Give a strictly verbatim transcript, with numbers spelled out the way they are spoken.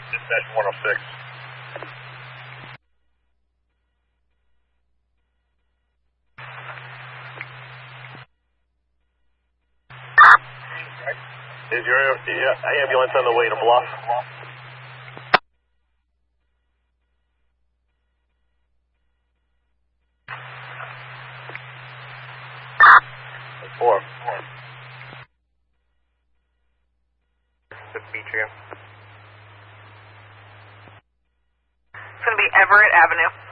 Dispatch one oh six. Is your uh, ambulance on the way to Bluff? Four. It's going to be Everett Avenue.